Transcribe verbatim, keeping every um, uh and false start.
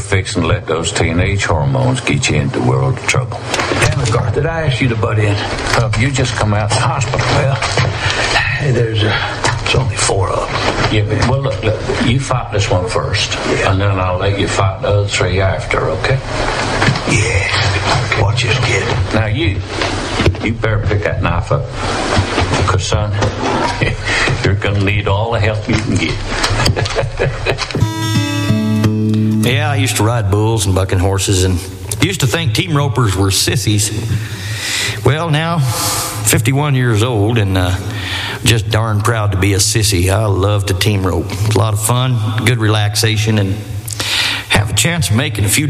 fixing to let those teenage hormones get you into the world of trouble. Damn it, Garth, did I ask you to butt in? Uh, you just come out of the hospital. Well, hey, there's, uh, there's only four of them. Yeah, but, well, look, look, you fight this one first, Yeah. and then I'll let you fight the other three after, okay? Yeah, watch this kid. Now, you, you better pick that knife up, because, son, you're going to need all the help you can get. Yeah, I used to ride bulls and bucking horses and used to think team ropers were sissies. Well, now, fifty-one years old and uh, just darn proud to be a sissy. I love to team rope. It's a lot of fun, good relaxation, and have a chance of making a few